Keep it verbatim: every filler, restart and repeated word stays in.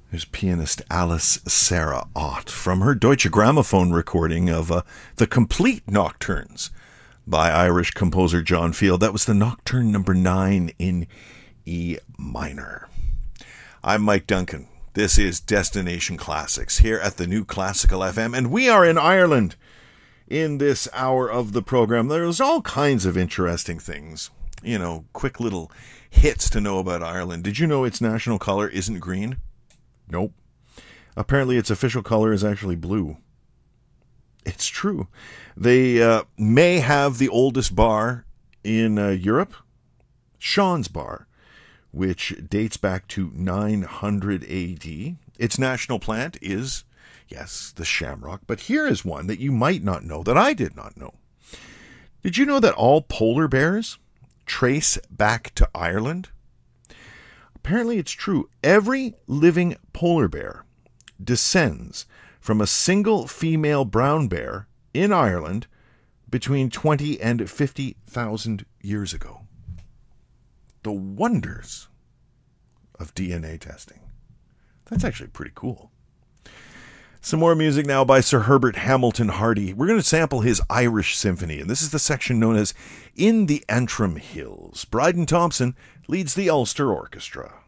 There's pianist Alice Sarah Ott from her Deutsche Grammophon recording of uh, the Complete Nocturnes by Irish composer John Field. That was the Nocturne number nine in E minor. I'm Mike Duncan. This is Destination Classics here at the New Classical F M, and we are in Ireland in this hour of the program. There's all kinds of interesting things. You know, quick little hits to know about Ireland. Did you know its national color isn't green? Nope. Apparently its official color is actually blue. It's true. They uh, may have the oldest bar in uh, Europe, Sean's Bar, which dates back to nine hundred A D. Its national plant is, yes, the shamrock. But here is one that you might not know, that I did not know. Did you know that all polar bears trace back to Ireland? Apparently it's true. Every living polar bear descends from a single female brown bear in Ireland between twenty and fifty thousand years ago. The wonders of D N A testing. That's actually pretty cool. Some more music now by Sir Herbert Hamilton Hardy. We're going to sample his Irish Symphony, and this is the section known as In the Antrim Hills. Bryden Thompson leads the Ulster Orchestra.